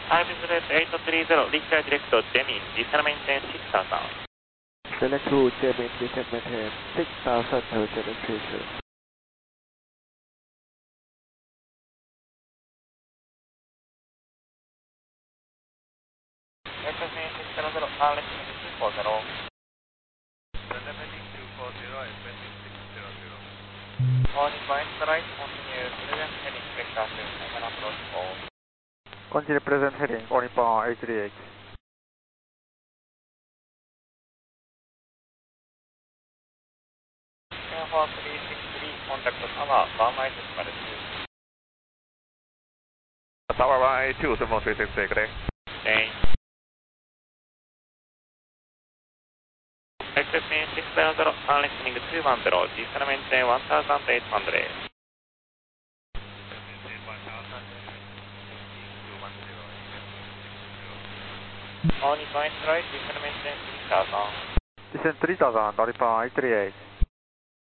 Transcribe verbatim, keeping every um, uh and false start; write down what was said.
five zero eight three zero, Richard Direct Gemini, descend maintain six thousand. Select to Gemini, descend maintain six thousand to Gemini three two. H S A six zero zero, R S two four zero. Descending two four zero, ascending six zero zero. Morning point right, continue present heading vector to Oman approach four. Continue present heading, only power eight three eight. four three six three, contact tower, one nine decimal two. Tower one eight two, seven three six, take it. Change. H S A six zero zero, R listening two one zero, descend maintain one thousand eight hundred. Morning point right, descend maintain three thousand. Descend three thousand, only power eight three eight.